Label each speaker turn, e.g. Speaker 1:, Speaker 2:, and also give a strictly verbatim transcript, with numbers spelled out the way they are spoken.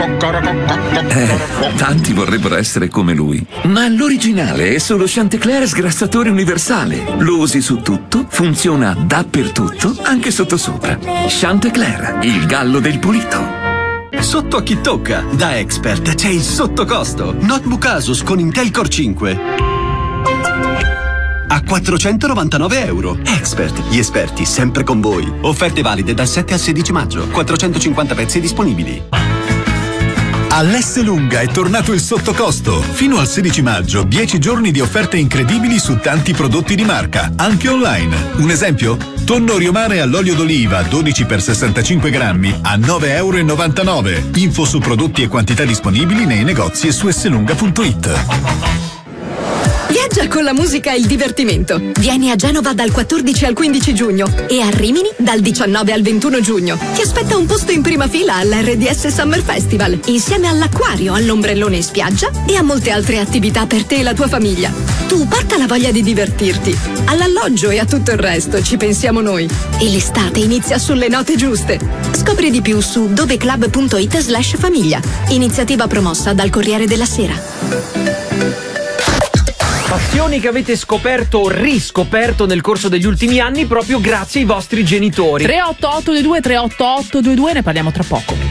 Speaker 1: Eh, tanti vorrebbero essere come lui, ma l'originale è solo Chanticleer sgrassatore universale. Lo usi su tutto, funziona dappertutto, anche sottosopra. Chanticleer, il gallo del pulito.
Speaker 2: Sotto a chi tocca? Da Expert c'è il sottocosto. Notebook Asus con Intel Core cinque a quattrocentonovantanove euro. Expert, gli esperti sempre con voi. Offerte valide dal sette al sedici maggio. quattrocentocinquanta pezzi disponibili.
Speaker 3: All'Esselunga è tornato il sottocosto. Fino al sedici maggio, dieci giorni di offerte incredibili su tanti prodotti di marca, anche online. Un esempio? Tonno Riomare all'olio d'oliva dodici per sessantacinque grammi a nove e novantanove euro. Info su prodotti e quantità disponibili nei negozi e su esselunga punto it.
Speaker 4: Viaggia con la musica e il divertimento. Vieni a Genova dal quattordici al quindici giugno e a Rimini dal diciannove al ventuno giugno. Ti aspetta un posto in prima fila all'R D S Summer Festival, insieme all'acquario, all'ombrellone in spiaggia e a molte altre attività per te e la tua famiglia. Tu parta la voglia di divertirti. All'alloggio e a tutto il resto ci pensiamo noi. E l'estate inizia sulle note giuste. Scopri di più su doveclub punto it slash famiglia. Iniziativa promossa dal Corriere della Sera.
Speaker 5: Passioni che avete scoperto o riscoperto nel corso degli ultimi anni proprio grazie ai vostri genitori.
Speaker 6: tre otto otto due due tre otto otto due due, ne parliamo tra poco.